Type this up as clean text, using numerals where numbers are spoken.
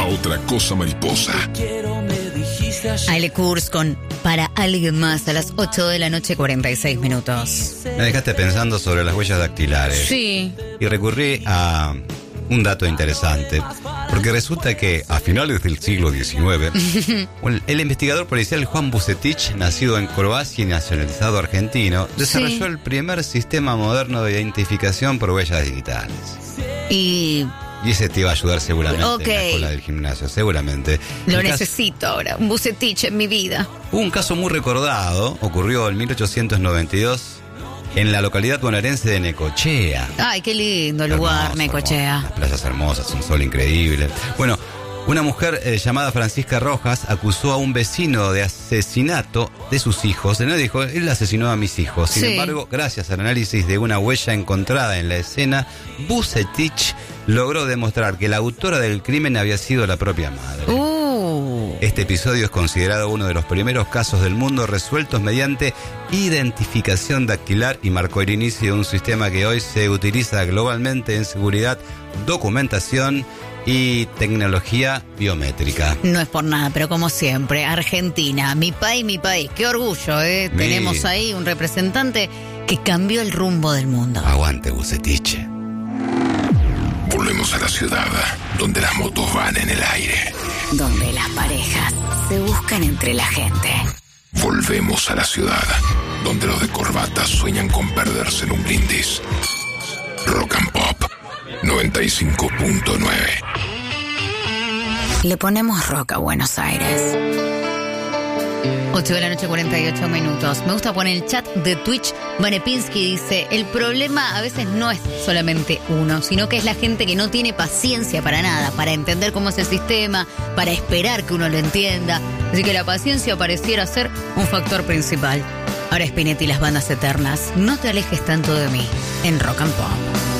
otra cosa mariposa. Ale Kurz con Para Alguien Más a las 8 de la noche, 46 minutos. Me dejaste pensando sobre las huellas dactilares. Sí. Y recurrí a un dato interesante, porque resulta que a finales del siglo XIX, el investigador policial Juan Bucetich, nacido en Croacia y nacionalizado argentino, desarrolló el primer sistema moderno de identificación por huellas digitales. Y ese te iba a ayudar seguramente en la escuela del gimnasio, seguramente. Lo necesito ahora, un Bucetich en mi vida. Hubo un caso muy recordado, ocurrió en 1892 en la localidad bonaerense de Necochea. Ay, qué lindo lugar, hermoso, Necochea. Hermoso. Las playas hermosas, un sol increíble. Bueno, una mujer llamada Francisca Rojas acusó a un vecino de asesinato de sus hijos. No dijo, él asesinó a mis hijos. Sin embargo, gracias al análisis de una huella encontrada en la escena, Bucetich logró demostrar que la autora del crimen había sido la propia madre. Este episodio es considerado uno de los primeros casos del mundo resueltos mediante identificación dactilar y marcó el inicio de un sistema que hoy se utiliza globalmente en seguridad, documentación y tecnología biométrica. No es por nada, pero como siempre, Argentina, mi país, qué orgullo, ¿eh? Tenemos ahí un representante que cambió el rumbo del mundo. Aguante, Bucetich. Volvemos a la ciudad, donde las motos van en el aire. Donde las parejas se buscan entre la gente. Volvemos a la ciudad, donde los de corbata sueñan con perderse en un brindis. Rock and Pop 95.9. Le ponemos rock a Buenos Aires. 8 de la noche, 48 minutos. Me gusta poner el chat de Twitch. Vanepinski dice, el problema a veces no es solamente uno, sino que es la gente que no tiene paciencia para nada, para entender cómo es el sistema, para esperar que uno lo entienda. Así que la paciencia pareciera ser un factor principal. Ahora Spinetta y las bandas eternas, no te alejes tanto de mí, en Rock and Pop.